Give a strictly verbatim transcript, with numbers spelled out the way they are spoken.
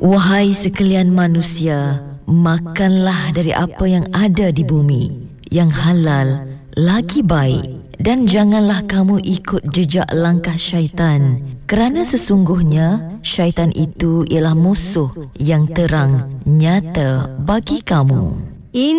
Wahai sekalian manusia, makanlah dari apa yang ada di bumi, yang halal lagi baik, dan janganlah kamu ikut jejak langkah syaitan, kerana sesungguhnya syaitan itu ialah musuh yang terang nyata bagi kamu.